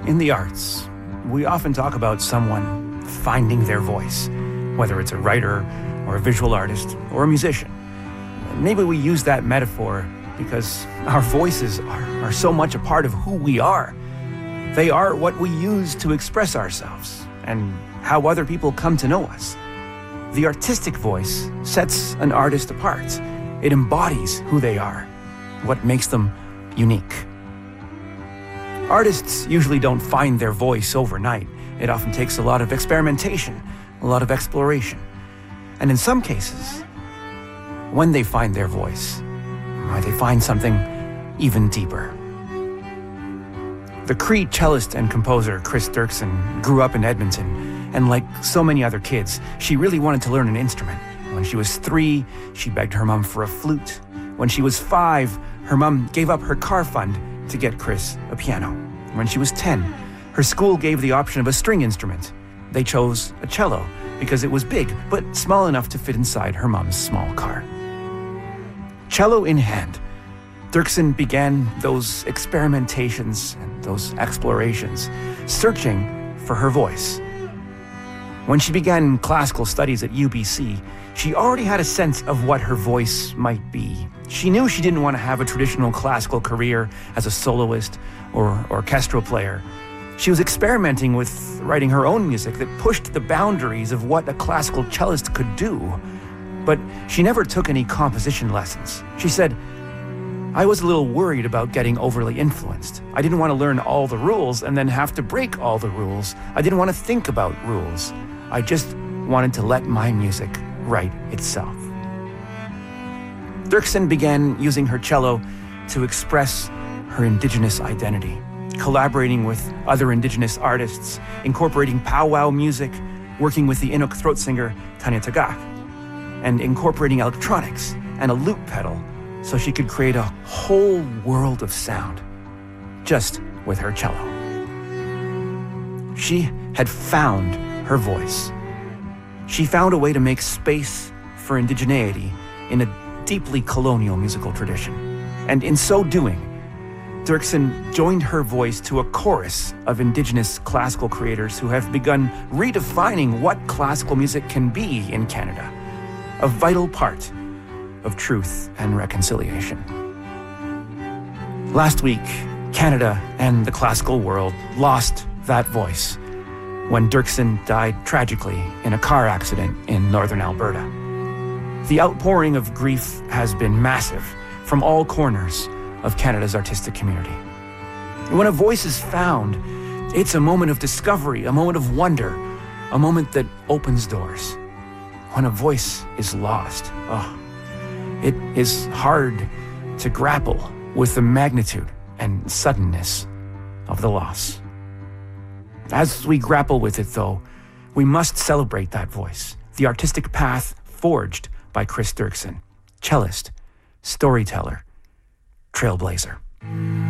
In the arts, we often talk about someone finding their voice, whether it's a writer or a visual artist or a musician. Maybe we use that metaphor because our voices are so much a part of who we are. They are what we use to express ourselves and how other people come to know us. The artistic voice sets an artist apart. It embodies who they are, what makes them unique. Artists usually don't find their voice overnight. It often takes a lot of experimentation, a lot of exploration. And in some cases, when they find their voice, they find something even deeper. The Cree cellist and composer Chris Dirksen grew up in Edmonton, and like so many other kids, she really wanted to learn an instrument. When she was 3, she begged her mom for a flute. When she was 5, her mom gave up her car fund to get Chris a piano. When she was 10, her school gave the option of a string instrument. They chose a cello because it was big, but small enough to fit inside her mom's small car. Cello in hand, Dirksen began those experimentations and those explorations, searching for her voice. When she began classical studies at UBC, she already had a sense of what her voice might be. She knew she didn't want to have a traditional classical career as a soloist or orchestral player. She was experimenting with writing her own music that pushed the boundaries of what a classical cellist could do. But she never took any composition lessons. She said, "I was a little worried about getting overly influenced. I didn't want to learn all the rules and then have to break all the rules. I didn't want to think about rules. I just wanted to let my music write itself." Dirksen began using her cello to express her Indigenous identity, collaborating with other Indigenous artists, incorporating powwow music, working with the Inuk throat singer Tanya Tagaq, and incorporating electronics and a loop pedal so she could create a whole world of sound just with her cello. She had found her voice. She found a way to make space for indigeneity in a deeply colonial musical tradition. And in so doing, Dirksen joined her voice to a chorus of Indigenous classical creators who have begun redefining what classical music can be in Canada, a vital part of truth and reconciliation. Last week, Canada and the classical world lost that voice when Dirksen died tragically in a car accident in northern Alberta. The outpouring of grief has been massive from all corners of Canada's artistic community. When a voice is found, it's a moment of discovery, a moment of wonder, a moment that opens doors. When a voice is lost, it is hard to grapple with the magnitude and suddenness of the loss. As we grapple with it, though, we must celebrate that voice, the artistic path forged by Chris Dirksen, cellist, storyteller, trailblazer.